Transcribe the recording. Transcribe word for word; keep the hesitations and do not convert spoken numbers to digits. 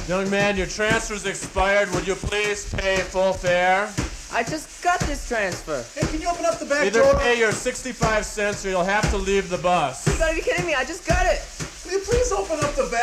Young man, your transfer's expired. Would you please pay full fare? I just got this transfer. Hey, can you open up the back Either door? pay your sixty-five cents or you'll have to leave the bus. You gotta be kidding me. I just got it. Will you please open up the back